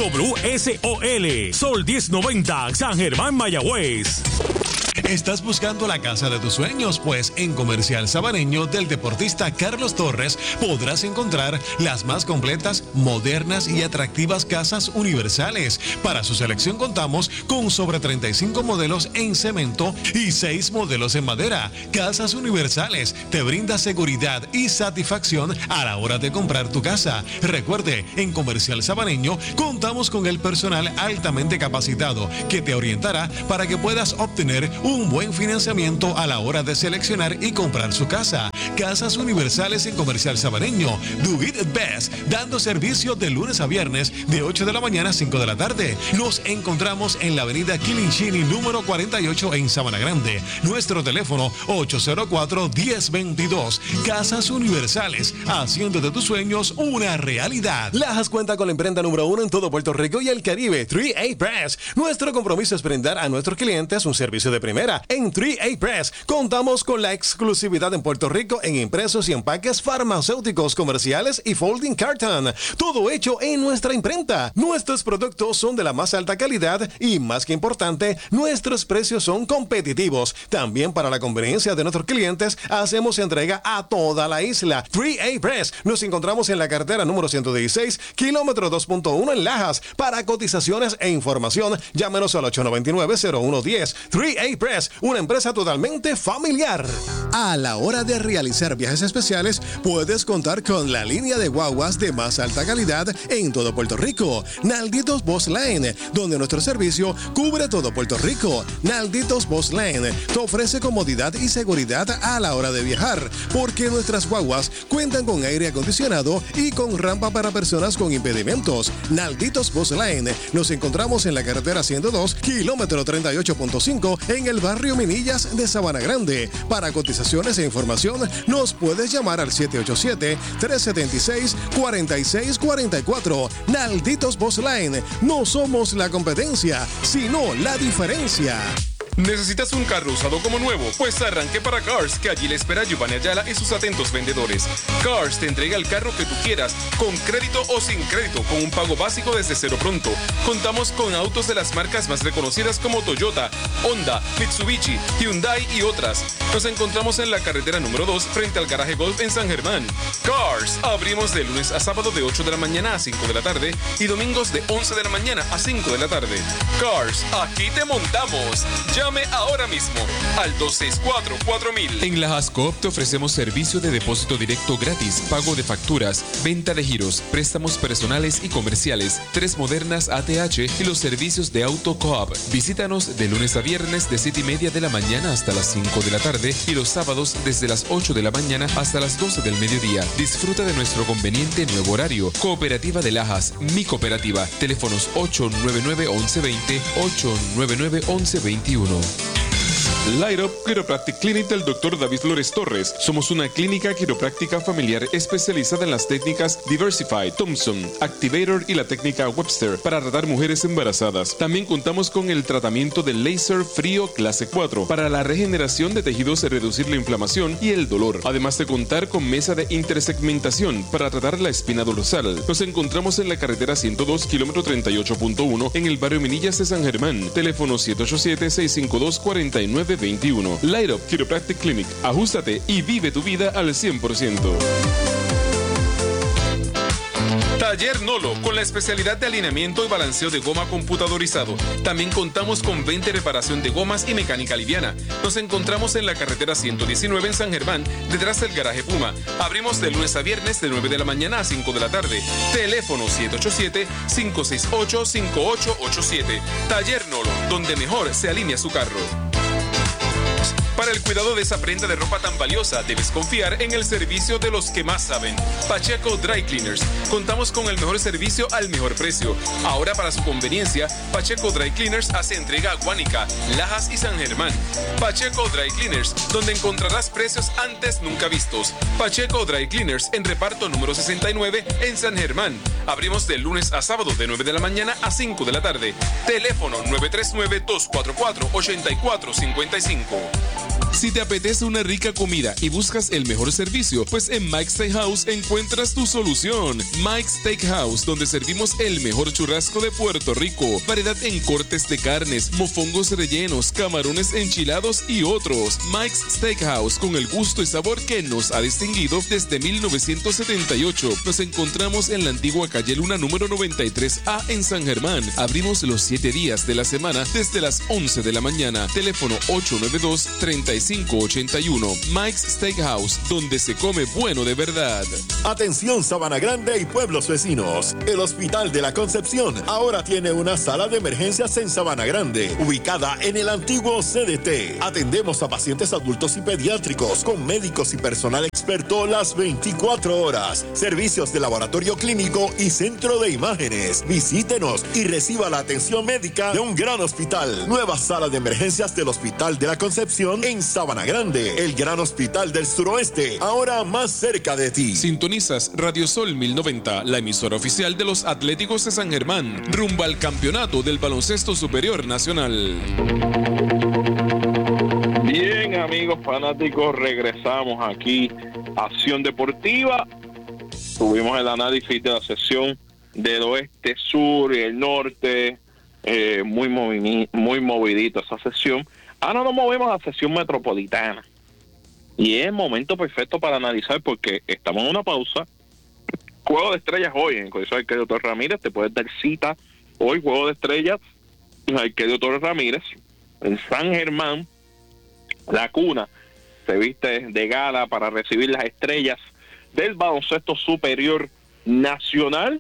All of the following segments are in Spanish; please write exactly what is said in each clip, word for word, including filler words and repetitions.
W S O L, Sol diez noventa, San Germán, Mayagüez. ¿Estás buscando la casa de tus sueños? Pues en Comercial Sabaneño del deportista Carlos Torres podrás encontrar las más completas, modernas y atractivas casas universales. Para su selección contamos con sobre treinta y cinco modelos en cemento y seis modelos en madera. Casas Universales te brinda seguridad y satisfacción a la hora de comprar tu casa. Recuerde, en Comercial Sabaneño contamos con el personal altamente capacitado que te orientará para que puedas obtener un buen financiamiento a la hora de seleccionar y comprar su casa. Casas Universales en Comercial Sabaneño. Do it best, dando servicio de lunes a viernes de ocho de la mañana a cinco de la tarde. Nos encontramos en la avenida Kilinchini número cuarenta y ocho en Sabana Grande. Nuestro teléfono ocho cero cuatro, diez veintidós. Casas Universales, haciendo de tus sueños una realidad. Lajas cuenta con la imprenta número uno en todo Puerto Rico y el Caribe, tres A Press. Nuestro compromiso es brindar a nuestros clientes un servicio de primera. En tres A Press contamos con la exclusividad en Puerto Rico en impresos y empaques farmacéuticos, comerciales y folding carton. Todo hecho en nuestra imprenta. Nuestros productos son de la más alta calidad y, más que importante, nuestros precios son competitivos. También, para la conveniencia de nuestros clientes, hacemos entrega a toda la isla. tres A Press. Nos encontramos en la carretera número ciento dieciséis, kilómetro dos punto uno en Lajas. Para cotizaciones e información, llámenos al ocho nueve nueve, cero uno uno cero. tres A Press, una empresa totalmente familiar. A la hora de realizar viajes especiales, puedes contar con la línea de guaguas de más alta calidad en todo Puerto Rico. Nalditos Bus Lane, donde nuestro servicio cubre todo Puerto Rico. Nalditos Bus Lane te ofrece comodidad y seguridad a la hora de viajar, porque nuestras guaguas cuentan con aire acondicionado y con rampa para personas con impedimentos. Nalditos Bus Lane, nos encontramos en la carretera ciento dos, kilómetro treinta y ocho punto cinco, en el barrio Minillas de Sabana Grande. Para cotizaciones e información, nos puedes llamar al siete ocho siete, tres siete seis, cuatro seis cuatro cuatro. Nalditos Bus Lane, no somos la competencia, sino la diferencia. ¿Necesitas un carro usado como nuevo? Pues arranque para Cars, que allí le espera Giovanni Ayala y sus atentos vendedores. Cars te entrega el carro que tú quieras, con crédito o sin crédito, con un pago básico desde cero pronto. Contamos con autos de las marcas más reconocidas como Toyota, Honda, Mitsubishi, Hyundai y otras. Nos encontramos en la carretera número dos, frente al garaje Golf en San Germán. Cars, abrimos de lunes a sábado de ocho de la mañana a cinco de la tarde y domingos de once de la mañana a cinco de la tarde. Cars, aquí te montamos. Llame ahora mismo al dos seis cuatro, cuatro mil. En la Hascoop te ofrecemos servicio de depósito directo gratis, pago de facturas, venta de giros, préstamos personales y comerciales, tres modernas A T H y los servicios de Auto Coop. Visítanos de lunes a viernes de siete y media de la mañana hasta las cinco de la tarde y los sábados desde las ocho de la mañana hasta las doce del mediodía. Disfruta de nuestro conveniente nuevo horario. Cooperativa de Lajas, mi cooperativa. Teléfonos ocho nueve nueve, once veinte, ocho nueve nueve, once veintiuno. Light Up Chiropractic Clinic del doctor David Flores Torres. Somos una clínica quiropráctica familiar especializada en las técnicas Diversified, Thompson, Activator y la técnica Webster para tratar mujeres embarazadas. También contamos con el tratamiento de láser frío clase cuatro para la regeneración de tejidos y reducir la inflamación y el dolor. Además de contar con mesa de intersegmentación para tratar la espina dorsal. Nos encontramos en la carretera ciento dos, kilómetro treinta y ocho punto uno en el barrio Minillas de San Germán. Teléfono siete ocho siete, seis cinco dos, cuatro nueve veintiuno. Light Up Chiropractic Clinic. Ajústate y vive tu vida al cien por ciento. Taller Nolo, con la especialidad de alineamiento y balanceo de goma computadorizado. También contamos con venta y reparación de gomas y mecánica liviana. Nos encontramos en la carretera ciento diecinueve en San Germán, detrás del garaje Puma. Abrimos de lunes a viernes de nueve de la mañana a cinco de la tarde. Teléfono siete ocho siete, cinco seis ocho, cinco ocho ocho siete. Taller Nolo, donde mejor se alinea su carro. Para el cuidado de esa prenda de ropa tan valiosa, debes confiar en el servicio de los que más saben. Pacheco Dry Cleaners. Contamos con el mejor servicio al mejor precio. Ahora, para su conveniencia, Pacheco Dry Cleaners hace entrega a Guánica, Lajas y San Germán. Pacheco Dry Cleaners, donde encontrarás precios antes nunca vistos. Pacheco Dry Cleaners en reparto número sesenta y nueve en San Germán. Abrimos de lunes a sábado de nueve de la mañana a cinco de la tarde. Teléfono nueve tres nueve, dos cuatro cuatro, ocho cuatro cinco cinco. Si te apetece una rica comida y buscas el mejor servicio, pues en Mike's Steakhouse encuentras tu solución. Mike's Steakhouse, donde servimos el mejor churrasco de Puerto Rico, variedad en cortes de carnes, mofongos rellenos, camarones enchilados y otros. Mike's Steakhouse, con el gusto y sabor que nos ha distinguido desde mil novecientos setenta y ocho. Nos encontramos en la antigua calle Luna número noventa y tres A en San Germán. Abrimos los siete días de la semana desde las once de la mañana. Teléfono ocho nueve dos, tres cinco ocho uno. Mike's Steakhouse, donde se come bueno de verdad. Atención Sabana Grande y pueblos vecinos. El Hospital de la Concepción ahora tiene una sala de emergencias en Sabana Grande, ubicada en el antiguo C D T. Atendemos a pacientes adultos y pediátricos con médicos y personal experto las veinticuatro horas. Servicios de laboratorio clínico y centro de imágenes. Visítenos y reciba la atención médica de un gran hospital. Nueva sala de emergencias del Hospital de la Concepción en Sabana Grande, el gran hospital del suroeste, ahora más cerca de ti. Sintonizas Radio Sol mil noventa, la emisora oficial de los Atléticos de San Germán, rumbo al campeonato del baloncesto superior nacional. Bien, amigos fanáticos, regresamos aquí a Acción Deportiva. Tuvimos el análisis de la sesión del oeste, sur y el norte, eh, muy, movi- muy movidito esa sesión. Ahora nos movemos a la sesión metropolitana. Y es el momento perfecto para analizar porque estamos en una pausa. Juego de estrellas hoy en el Coliseo Arcadio Torres Ramírez. Te puedes dar cita hoy, Juego de estrellas en Arcadio Torres Ramírez. En San Germán, la cuna se viste de gala para recibir las estrellas del baloncesto superior nacional.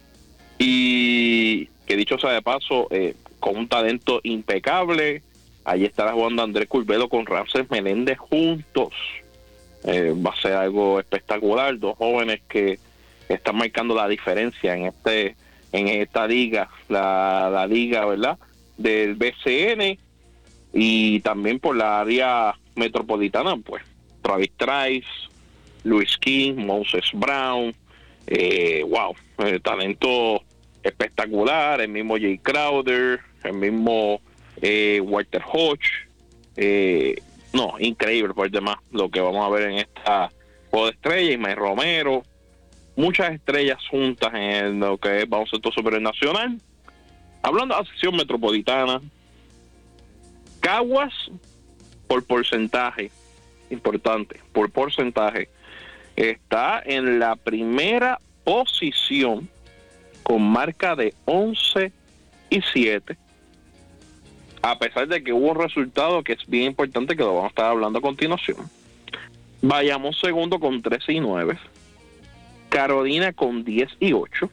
Y que dicho sea de paso, eh, con un talento impecable. Allí estará jugando Andrés Curvelo con Ramses Meléndez juntos. Eh, va a ser algo espectacular. Dos jóvenes que están marcando la diferencia en este en esta liga, la, la liga, ¿verdad?, del B C N y también por la área metropolitana, pues Travis Trice, Luis King, Moses Brown, eh, wow, eh, talento espectacular, el mismo Jay Crowder, el mismo Eh, Walter Hodge, eh, no, increíble por demás lo que vamos a ver en esta Juego de Estrellas. Ismael Romero, muchas estrellas juntas en lo que es baloncesto superior nacional. Hablando de la sección metropolitana, Caguas por porcentaje, importante, por porcentaje, está en la primera posición con marca de once y siete. A pesar de que hubo un resultado que es bien importante, que lo vamos a estar hablando a continuación. Bayamón segundo con trece y nueve. Carolina con diez y ocho.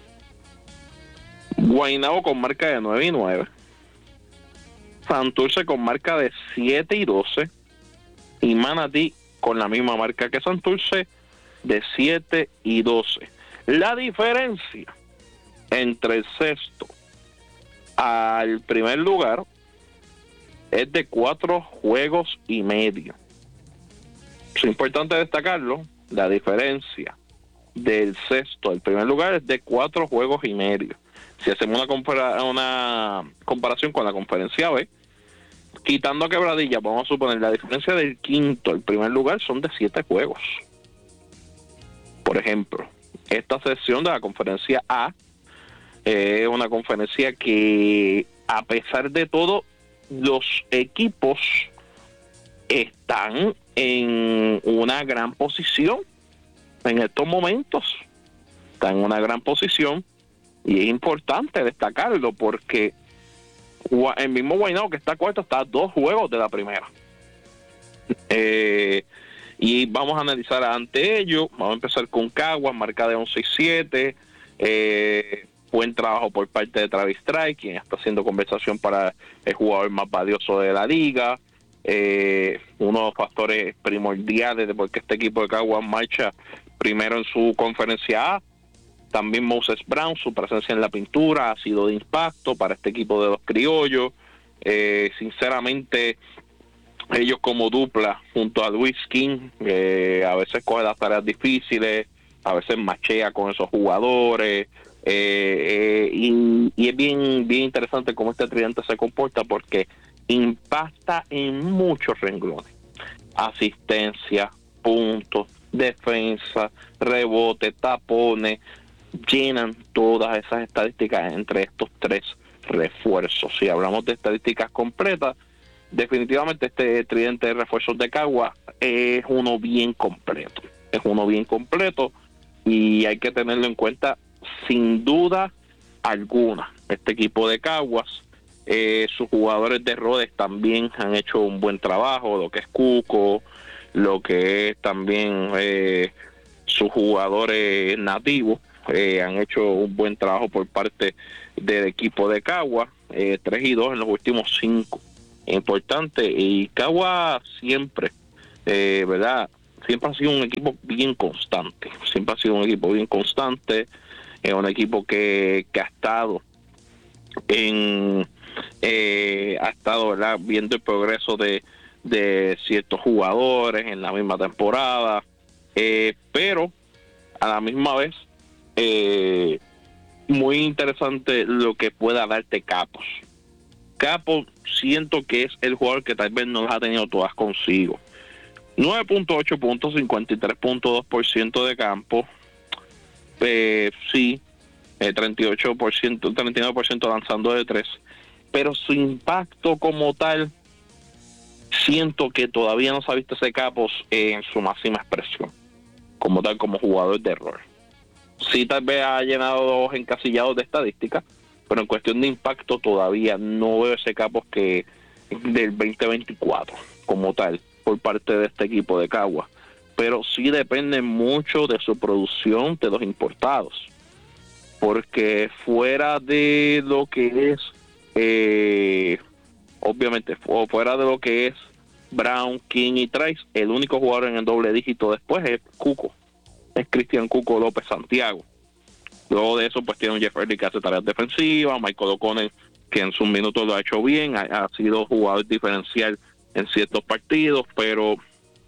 Guaynabo con marca de nueve y nueve. Santurce con marca de siete y doce. Y Manatí con la misma marca que Santurce, de siete y doce. La diferencia entre el sexto al primer lugar es de cuatro juegos y medio. Es importante destacarlo, la diferencia del sexto al primer lugar es de cuatro juegos y medio. Si hacemos una, compara- una comparación con la conferencia B, quitando a Quebradilla, vamos a suponer la diferencia del quinto al primer lugar son de siete juegos. Por ejemplo, esta sección de la conferencia A es eh, una conferencia que, a pesar de todo, los equipos están en una gran posición en estos momentos. Están en una gran posición y es importante destacarlo porque el mismo Guaynabo, que está cuarto, está a dos juegos de la primera. Eh, y vamos a analizar ante ello. Vamos a empezar con Caguas, marca de once y siete. Eh, buen trabajo por parte de Travis Trice, quien está haciendo conversación para el jugador más valioso de la liga. Eh, uno de los factores primordiales de por qué este equipo de Caguas marcha primero en su conferencia A. También Moses Brown, su presencia en la pintura ha sido de impacto para este equipo de los criollos. Eh, sinceramente, ellos como dupla junto a Luis King, eh, a veces coge las tareas difíciles, a veces machea con esos jugadores. Eh, eh, y, y es bien bien interesante cómo este tridente se comporta, porque impacta en muchos renglones: asistencia, puntos, defensa, rebote, tapones. Llenan todas esas estadísticas entre estos tres refuerzos. Si hablamos de estadísticas completas, definitivamente este tridente de refuerzos de Cagua es uno bien completo. Es uno bien completo y hay que tenerlo en cuenta sin duda alguna. Este equipo de Caguas, eh, sus jugadores de roles también han hecho un buen trabajo, lo que es Cuco, lo que es también eh, sus jugadores nativos. Eh, han hecho un buen trabajo por parte del equipo de Cagua, eh, tres y dos en los últimos cinco. Importante, y Cagua siempre, eh, ¿verdad? Siempre ha sido un equipo bien constante, siempre ha sido un equipo bien constante, es eh, un equipo que, que ha estado en, eh, ha estado, ¿verdad?, viendo el progreso de, de ciertos jugadores en la misma temporada, eh, pero a la misma vez, Eh, muy interesante lo que pueda darte Capos. Capos siento que es el jugador que tal vez no las ha tenido todas consigo. nueve punto ocho puntos, cincuenta y tres punto dos por ciento de campo. Eh, sí, eh, treinta y ocho por ciento, treinta y nueve por ciento lanzando de tres. Pero su impacto como tal, siento que todavía no se ha visto ese Capos en su máxima expresión, como tal, como jugador de rol. Sí, tal vez ha llenado dos encasillados de estadística, pero en cuestión de impacto todavía no veo ese Capos que del veinte veinticuatro como tal por parte de este equipo de Cagua. Pero sí depende mucho de su producción de los importados, porque fuera de lo que es eh, obviamente fuera de lo que es Brown, King y Trice, el único jugador en el doble dígito después es Cuco, es Cristian Cuco López Santiago. Luego de eso, pues tiene un Jeffrey que hace tareas defensivas, Michael O'Connell, que en sus minutos lo ha hecho bien, ha, ha sido jugador diferencial en ciertos partidos, pero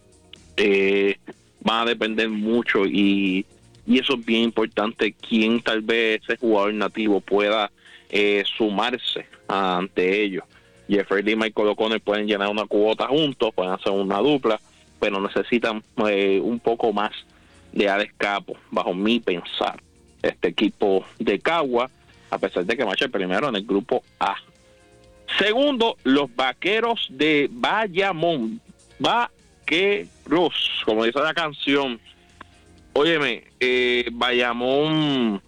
eh, va a depender mucho y, y eso es bien importante, quién tal vez ese jugador nativo pueda eh, sumarse ante ellos. Jeffrey y Michael O'Connell pueden llenar una cuota juntos, pueden hacer una dupla, pero necesitan eh, un poco más de Alex Capos, bajo mi pensar, este equipo de Cagua, a pesar de que marcha primero en el grupo A. Segundo, los Vaqueros de Bayamón. Vaqueros, como dice la canción. Óyeme, eh, Bayamón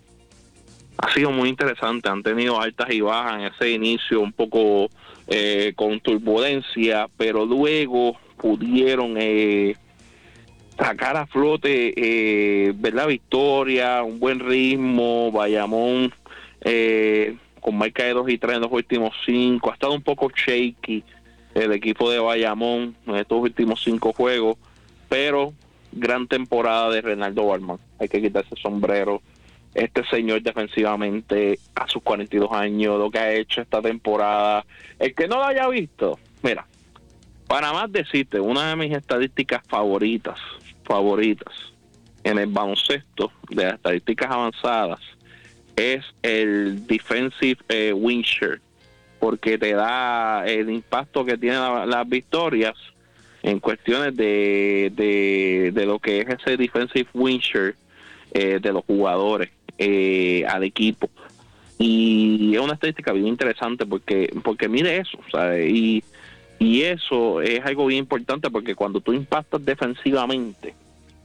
ha sido muy interesante, han tenido altas y bajas en ese inicio, un poco eh, con turbulencia, pero luego pudieron eh, sacar a flote, eh, ver la victoria, un buen ritmo. Bayamón eh, con marca de dos y tres en los últimos cinco, ha estado un poco shaky el equipo de Bayamón en estos últimos cinco juegos, pero gran temporada de Renaldo Barman, hay que quitarse el sombrero. Este señor defensivamente a sus cuarenta y dos años, lo que ha hecho esta temporada, el que no lo haya visto, mira, para más decirte, una de mis estadísticas favoritas, favoritas en el baloncesto, de las estadísticas avanzadas, es el defensive eh, win share, porque te da el impacto que tienen la, las victorias en cuestiones de, de, de lo que es ese defensive win share eh, de los jugadores eh, al equipo. Y es una estadística bien interesante porque porque mire eso, ¿sabes? Y, y eso es algo bien importante porque cuando tú impactas defensivamente,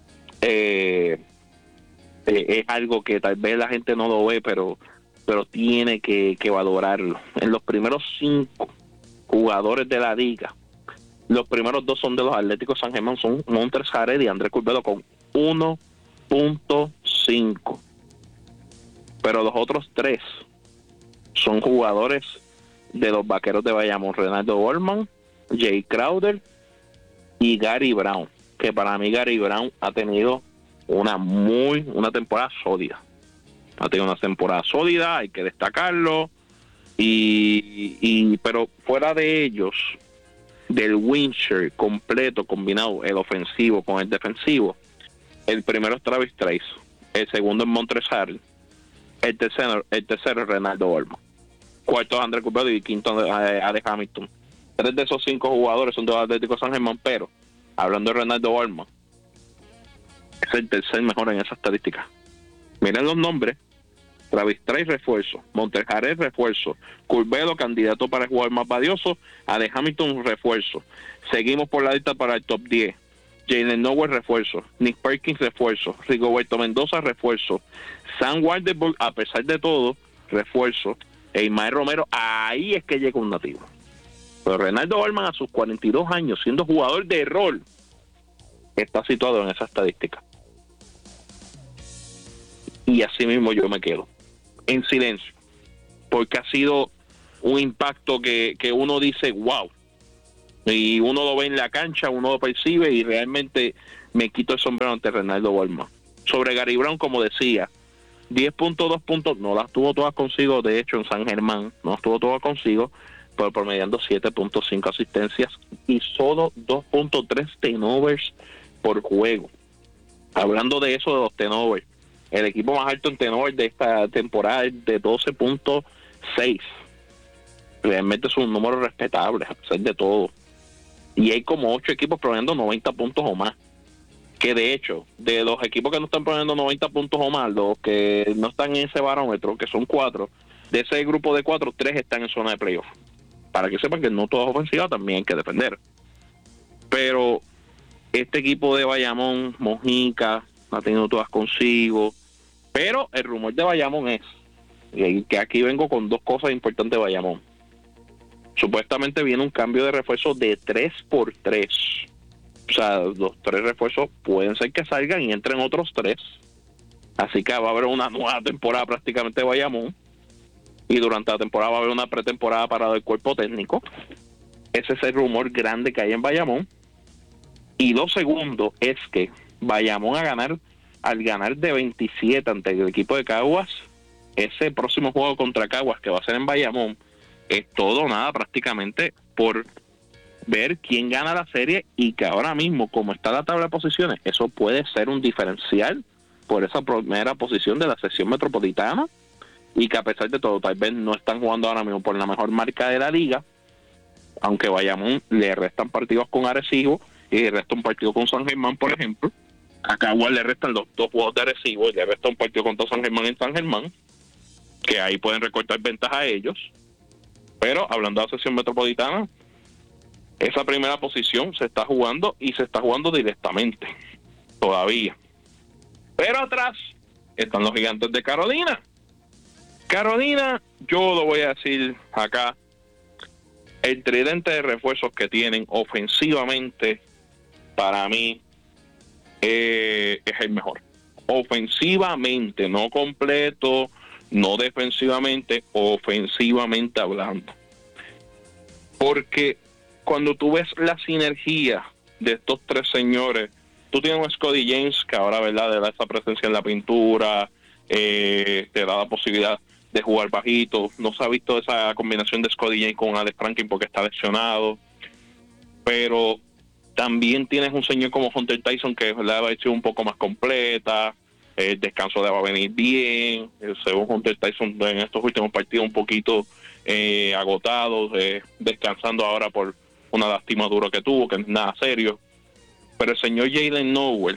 eh, eh, es algo que tal vez la gente no lo ve, pero pero tiene que, que valorarlo. En los primeros cinco jugadores de la liga, los primeros dos son de los Atléticos San Germán, son Montres Jared y Andrés Curvelo con uno punto cinco. Pero los otros tres son jugadores de los Vaqueros de Bayamón: Renaldo Borman, Jay Crowder y Gary Brown, que para mí Gary Brown ha tenido una muy una temporada sólida. Ha tenido una temporada sólida, hay que destacarlo. Y, y pero fuera de ellos, del win share completo, combinado el ofensivo con el defensivo, el primero es Travis Trice, el segundo es Montres Harrell, el tercero, el tercero es Renaldo Olmo, cuarto es Andrés Curvelo y quinto es Alex Hamilton. Tres de esos cinco jugadores son de los Atléticos de San Germán, pero hablando de Renaldo Balma, es el tercer mejor en esa estadística. Miren los nombres: Travis Trice, refuerzo; Montejarez, refuerzo; Curvelo, candidato para el jugador más valioso; Ade Hamilton, refuerzo. Seguimos por la lista para el top diez. Jalen Nowell, refuerzo; Nick Perkins, refuerzo; Rigoberto Mendoza, refuerzo; Sam Wardenburg, a pesar de todo, refuerzo; e Ismael Romero, ahí es que llega un nativo. Pero Renaldo Balman, a sus cuarenta y dos años, siendo jugador de rol, está situado en esa estadística. Y así mismo yo me quedo en silencio, porque ha sido un impacto que, que uno dice wow, y uno lo ve en la cancha, uno lo percibe, y realmente me quito el sombrero ante Renaldo Balman. Sobre Gary Brown, como decía, diez puntos, dos puntos, no las tuvo todas consigo, de hecho en San Germán no las tuvo todas consigo, pero promediando siete punto cinco asistencias y solo dos punto tres turnovers por juego. Hablando de eso, de los turnovers, el equipo más alto en turnovers de esta temporada es de doce punto seis. Realmente es un número respetable a pesar de todo. Y hay como ocho equipos promediando noventa puntos o más. Que de hecho, de los equipos que no están promediando noventa puntos o más, los que no están en ese barómetro, que son cuatro, de ese grupo de cuatro, tres están en zona de playoff. Para que sepan que no todas ofensivas, también hay que depender. Pero este equipo de Bayamón, Mojica, ha tenido todas consigo. Pero el rumor de Bayamón es, y que aquí vengo con dos cosas importantes de Bayamón. Supuestamente viene un cambio de refuerzo de tres por tres. O sea, los tres refuerzos pueden ser que salgan y entren otros tres. Así que va a haber una nueva temporada prácticamente de Bayamón. Y durante la temporada va a haber una pretemporada para el cuerpo técnico. Ese es el rumor grande que hay en Bayamón. Y lo segundo es que Bayamón a ganar, al ganar de veintisiete ante el equipo de Caguas, ese próximo juego contra Caguas que va a ser en Bayamón, es todo o nada prácticamente por ver quién gana la serie, y que ahora mismo, como está la tabla de posiciones, eso puede ser un diferencial por esa primera posición de la sección metropolitana, y que a pesar de todo, tal vez no están jugando ahora mismo por la mejor marca de la liga, aunque Bayamón le restan partidos con Arecibo y le resta un partido con San Germán, por ejemplo. A Caguas le restan los dos juegos de Arecibo y le resta un partido contra San Germán en San Germán, que ahí pueden recortar ventaja a ellos. Pero hablando de la sección metropolitana, esa primera posición se está jugando, y se está jugando directamente todavía. Pero atrás están los Gigantes de Carolina. Carolina, yo lo voy a decir acá, el tridente de refuerzos que tienen ofensivamente, para mí, eh, es el mejor. Ofensivamente, no completo, no defensivamente, ofensivamente hablando. Porque cuando tú ves la sinergia de estos tres señores, tú tienes un Scotty James que ahora, ¿verdad?, le da esa presencia en la pintura, eh, te da la posibilidad de jugar bajito. No se ha visto esa combinación de Scotty James con Alex Franklin porque está lesionado. Pero también tienes un señor como Hunter Tyson que la va a ser un poco más completa. El descanso le va a venir bien. Según Hunter Tyson en estos últimos partidos un poquito eh, agotado, eh, descansando ahora por una lastimadura que tuvo, que no es nada serio. Pero el señor Jalen Nowell,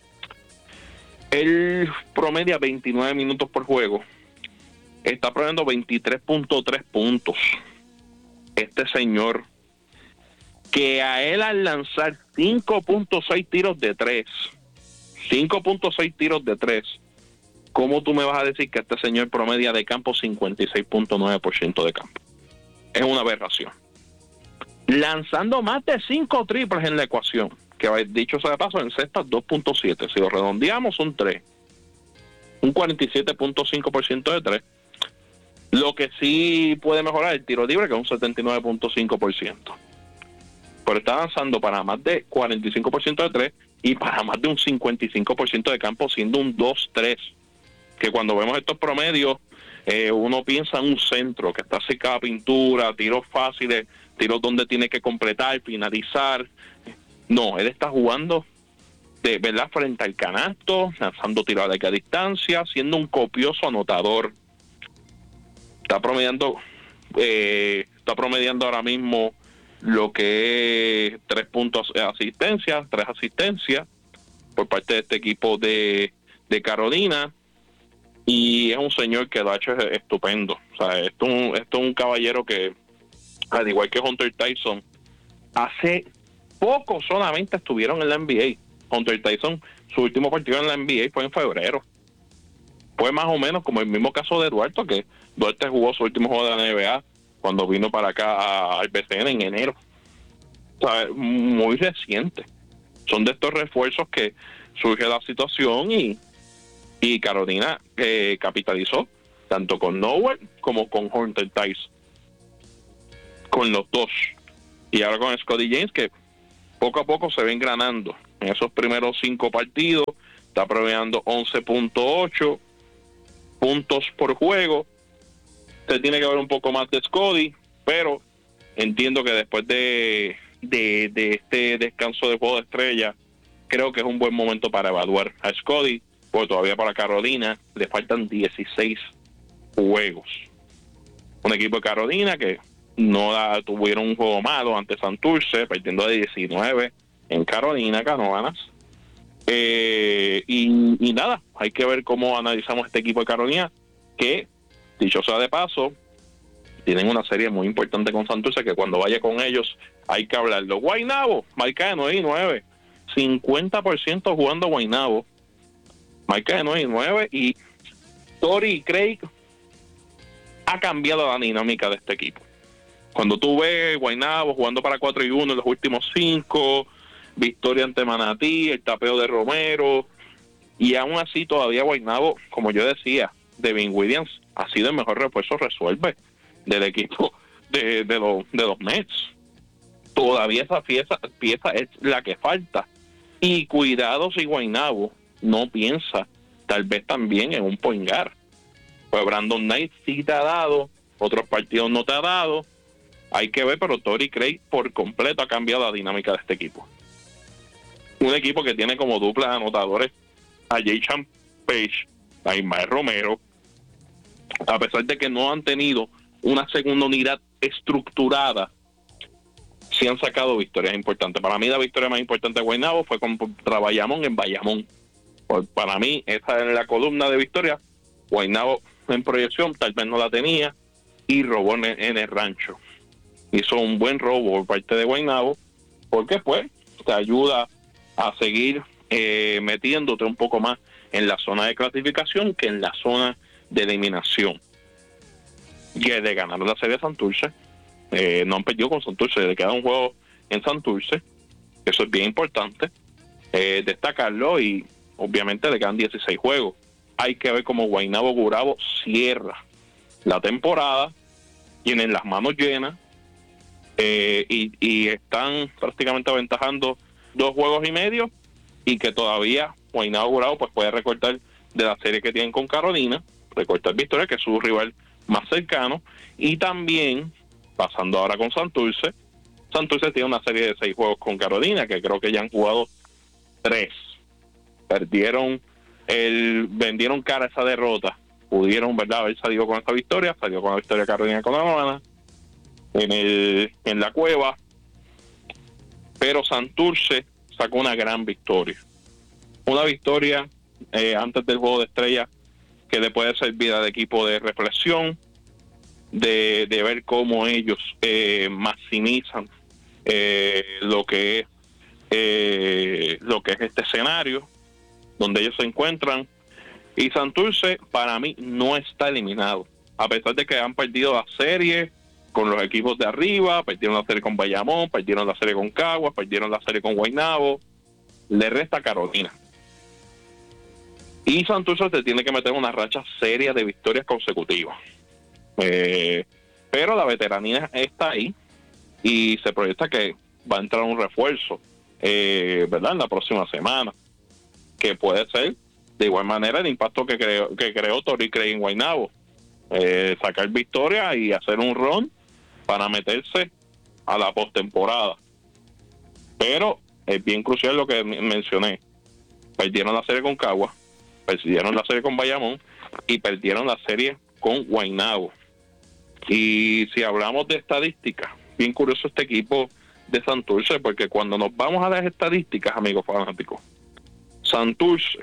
él promedia veintinueve minutos por juego, está promediando veintitrés punto tres puntos. Este señor, que a él al lanzar cinco punto seis tiros de tres, cinco punto seis tiros de tres, ¿cómo tú me vas a decir que este señor promedia de campo cincuenta y seis punto nueve por ciento de campo? Es una aberración. Lanzando más de cinco triples en la ecuación, que dicho sea de paso, en cestas dos punto siete, si lo redondeamos son tres, un cuarenta y siete punto cinco por ciento de tres. Lo que sí puede mejorar el tiro libre, que es un setenta y nueve punto cinco por ciento. Pero está avanzando para más de cuarenta y cinco por ciento de tres y para más de un cincuenta y cinco por ciento de campo, siendo un dos tres. Que cuando vemos estos promedios, eh, uno piensa en un centro que está cerca de la pintura, tiros fáciles, tiros donde tiene que completar, finalizar. No, él está jugando de verdad frente al canasto, lanzando tiros a larga distancia, siendo un copioso anotador. Está promediando, eh, está promediando ahora mismo lo que es tres puntos de asistencia, tres asistencias por parte de este equipo de, de Carolina, y es un señor que lo ha hecho estupendo. O sea, esto es un, esto es un caballero que, al igual que Hunter Tyson, hace poco solamente estuvieron en la N B A. Hunter Tyson, su último partido en la N B A fue en febrero. Fue más o menos como el mismo caso de Duarte, que Duarte jugó su último juego de la N B A cuando vino para acá al B C N en enero. O sea, muy reciente. Son de estos refuerzos que surge la situación y, y Carolina eh, capitalizó tanto con Nowell como con Hunter Tyson. Con los dos. Y ahora con Scottie James, que poco a poco se va engranando. En esos primeros cinco partidos está promediando once punto ocho puntos por juego. Se tiene que ver un poco más de Scottie, pero entiendo que después de, de, de este descanso de juego de estrella, creo que es un buen momento para evaluar a Scottie, porque todavía para Carolina le faltan dieciséis juegos. Un equipo de Carolina que no da, tuvieron un juego malo ante Santurce, perdiendo de diecinueve en Carolina, Canóvanas. Eh, y, y nada, hay que ver cómo analizamos este equipo de Carolina, que, dicho sea de paso, tienen una serie muy importante con Santurce, que cuando vaya con ellos hay que hablarlo. Guaynabo, marca de nueve y nueve, cincuenta por ciento jugando Guaynabo, marca de nueve y nueve, y Tori Craig ha cambiado la dinámica de este equipo. Cuando tú ves Guaynabo jugando para cuatro y uno en los últimos cinco, victoria ante Manatí, el tapeo de Romero, y aún así todavía Guaynabo, como yo decía, Devin Williams ha sido el mejor refuerzo resuelve del equipo de, de, los, de los Mets. Todavía esa pieza, pieza es la que falta. Y cuidado si Guaynabo no piensa tal vez también en un point guard. Pues Brandon Knight sí te ha dado, otros partidos no te ha dado. Hay que ver, pero Tori Craig por completo ha cambiado la dinámica de este equipo. Un equipo que tiene como duplas anotadores a Jaychan Page, a Ismael Romero, a pesar de que no han tenido una segunda unidad estructurada, sí han sacado victorias importantes. Para mí la victoria más importante de Guaynabo fue contra Bayamón en Bayamón. Pues para mí esa es la columna de victoria. Guaynabo en proyección tal vez no la tenía y robó en, en el rancho. Hizo un buen robo por parte de Guaynabo, porque pues te ayuda a seguir eh, metiéndote un poco más en la zona de clasificación que en la zona de eliminación. Y de ganar la serie de Santurce, eh, no han perdido con Santurce, le queda un juego en Santurce, eso es bien importante eh, destacarlo, y obviamente le quedan dieciséis juegos. Hay que ver cómo Guaynabo Gurabo cierra la temporada, tienen las manos llenas eh, y, y están prácticamente aventajando dos juegos y medio, y que todavía Guaynabo Gurabo pues puede recortar de la serie que tienen con Carolina, recortar victoria, que es su rival más cercano, y también pasando ahora con Santurce. Santurce tiene una serie de seis juegos con Carolina, que creo que ya han jugado tres. Perdieron el, vendieron cara esa derrota, pudieron, verdad, haber salido con esta victoria, salió con la victoria de Carolina con la Habana en el, en la Cueva, pero Santurce sacó una gran victoria, una victoria eh, antes del juego de estrella, que le puede servir al equipo de reflexión, de, de ver cómo ellos eh, maximizan eh, lo que es eh, lo que es este escenario donde ellos se encuentran. Y Santurce para mí no está eliminado, a pesar de que han perdido la serie con los equipos de arriba, perdieron la serie con Bayamón, perdieron la serie con Caguas, perdieron la serie con Guaynabo, le resta Carolina. Y Santurce se tiene que meter una racha seria de victorias consecutivas. Eh, pero la veteranía está ahí y se proyecta que va a entrar un refuerzo, eh, ¿verdad?, en la próxima semana, que puede ser de igual manera el impacto que creó, que creó Tori Craig en Guaynabo. Eh, sacar victoria y hacer un run para meterse a la postemporada. Pero es bien crucial lo que mencioné. Perdieron la serie con Caguas, perdieron la serie con Bayamón y perdieron la serie con Guaynabo. Y si hablamos de estadística, bien curioso este equipo de Santurce, porque cuando nos vamos a las estadísticas, amigos fanáticos, Santurce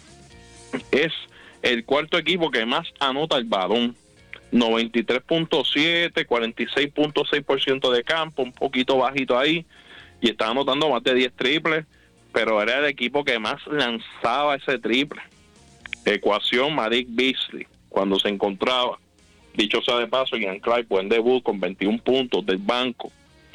es el cuarto equipo que más anota el balón, noventa y tres punto siete, cuarenta y seis punto seis por ciento de campo, un poquito bajito ahí, y está anotando más de diez triples, pero era el equipo que más lanzaba ese triple. Ecuación Malik Beasley, cuando se encontraba, dicho sea de paso, Ian Clark, buen debut con veintiún puntos del banco.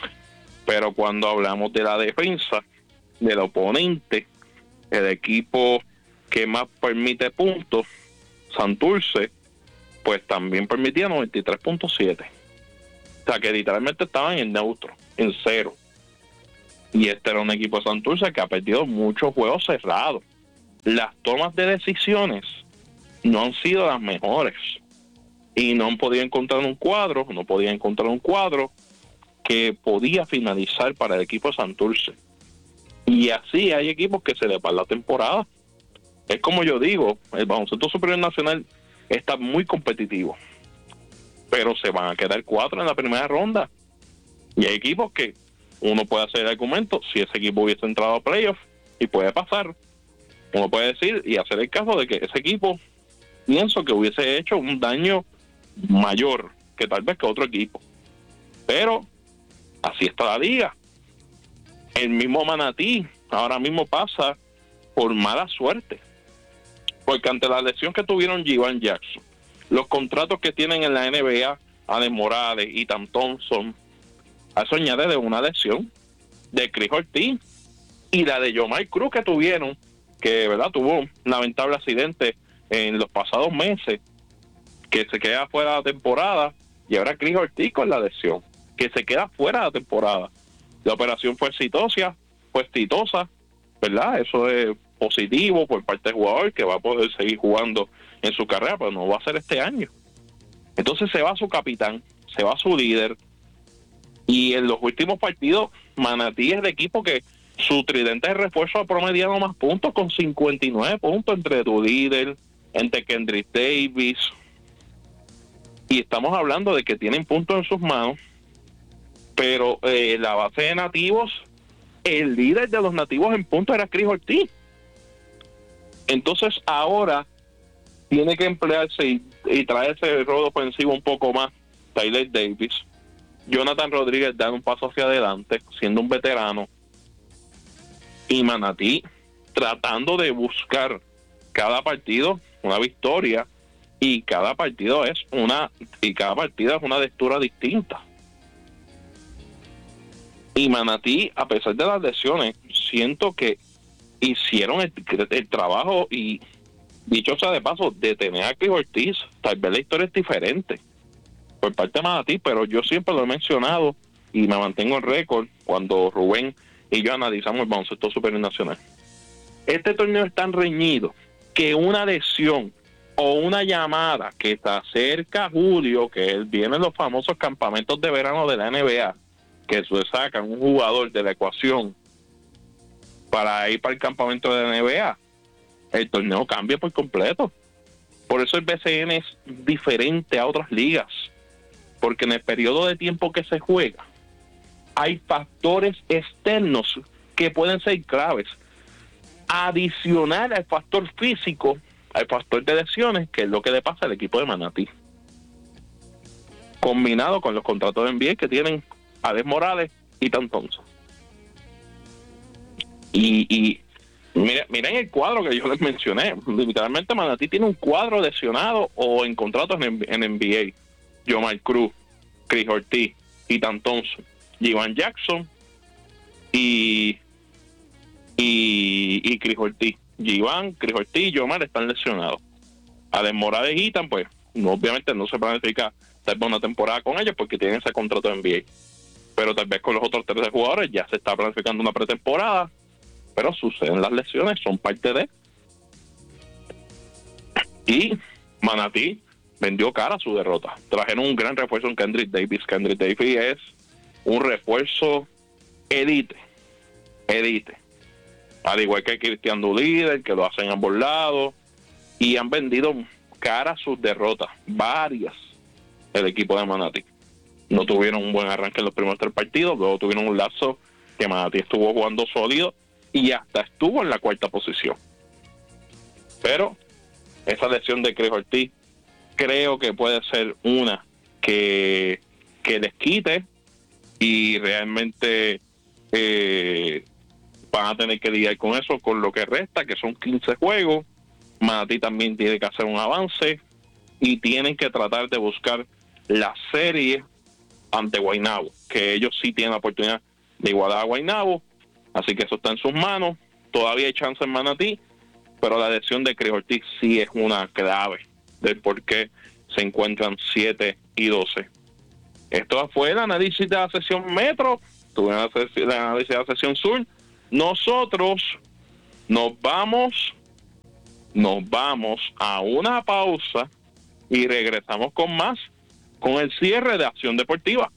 Pero cuando hablamos de la defensa del oponente, el equipo que más permite puntos, Santurce, pues también permitía noventa y tres punto siete. O sea que literalmente estaban en neutro, en cero. Y este era un equipo de Santurce que ha perdido muchos juegos cerrados. Las tomas de decisiones no han sido las mejores. Y no han podido encontrar un cuadro, no podía encontrar un cuadro que podía finalizar para el equipo de Santurce. Y así hay equipos que se les va la temporada. Es como yo digo, el baloncesto superior nacional está muy competitivo, pero se van a quedar cuatro en la primera ronda. Y hay equipos que uno puede hacer el argumento, si ese equipo hubiese entrado a playoff, y puede pasar, uno puede decir y hacer el caso de que ese equipo, pienso que hubiese hecho un daño mayor que tal vez que otro equipo. Pero así está la liga. El mismo Manatí ahora mismo pasa por mala suerte, porque ante la lesión que tuvieron Jivan Jackson, los contratos que tienen en la N B A, Alex Morales y Tam Thompson, a eso añade de una lesión de Chris Ortiz y la de Yomar Cruz que tuvieron, que verdad tuvo un lamentable accidente en los pasados meses, que se queda fuera de la temporada, y ahora Chris Ortiz con la lesión, que se queda fuera de la temporada. La operación fue exitosa, fue exitosa, ¿verdad? Eso es positivo por parte del jugador, que va a poder seguir jugando en su carrera, pero no va a ser este año. Entonces se va su capitán, se va su líder, y en los últimos partidos Manatí es el equipo que su tridente de refuerzo ha promediado más puntos, con cincuenta y nueve puntos entre tu líder, entre Kendrick Davis, y estamos hablando de que tienen puntos en sus manos, pero eh, la base de nativos, el líder de los nativos en puntos era Chris Ortiz. Entonces ahora tiene que emplearse y, y traerse el rol ofensivo un poco más Tyler Davis. Jonathan Rodríguez da un paso hacia adelante, siendo un veterano, y Manatí tratando de buscar cada partido una victoria, y cada partido es una y cada partida es una lectura distinta. Y Manatí, a pesar de las lesiones, siento que hicieron el, el trabajo, y dicho sea de paso, de tener a Chris Ortiz, tal vez la historia es diferente por parte de Manatí, pero yo siempre lo he mencionado y me mantengo en récord cuando Rubén y yo analizamos el baloncesto superior nacional. Este torneo es tan reñido que una lesión o una llamada que se acerca a julio, que vienen los famosos campamentos de verano de la N B A, que se sacan un jugador de la ecuación para ir para el campamento de la N B A, el torneo cambia por completo. Por eso el B C N es diferente a otras ligas, porque en el periodo de tiempo que se juega hay factores externos que pueden ser claves, adicional al factor físico, al factor de lesiones, que es lo que le pasa al equipo de Manatí, combinado con los contratos de N B A que tienen Alex Morales y Tam Thompson. Y, y mira, miren el cuadro que yo les mencioné. Literalmente Manatí tiene un cuadro lesionado o en contratos en, en N B A. Yomar Cruz, Chris Ortiz y Tam Thompson, Jivan Jackson y y, y Chris Ortiz. Jivan, Chris Ortiz y Yomar están lesionados. Alex Morales y Ethan, pues no, obviamente no se planifica tal vez una temporada con ellos porque tienen ese contrato de N B A, pero tal vez con los otros tres jugadores ya se está planificando una pretemporada, pero suceden las lesiones, son parte de. Y Manatí vendió cara a su derrota. Trajeron un gran refuerzo en Kendrick Davis. Kendrick Davis es un refuerzo elite, elite, al igual que Cristian Dulíder, que lo hacen a ambos lados, y han vendido cara a sus derrotas, varias, el equipo de Manatí. no tuvieron un buen arranque en los primeros tres partidos, luego tuvieron un lapso que Manatí estuvo jugando sólido y hasta estuvo en la cuarta posición. Pero esa lesión de Chris Ortiz creo que puede ser una que, que les quite y realmente eh, van a tener que lidiar con eso, con lo que resta, que son quince juegos. Manatí también tiene que hacer un avance y tienen que tratar de buscar la serie ante Guaynabo, que ellos sí tienen la oportunidad de igualar a Guaynabo, así que eso está en sus manos. Todavía hay chance en Manatí, pero la lesión de Chris Ortiz sí es una clave del por qué se encuentran siete y doce. Esto fue el análisis de la sesión Metro, tuve el análisis de la sesión Sur. Nosotros nos vamos, nos vamos a una pausa y regresamos con más, con el cierre de Acción Deportiva.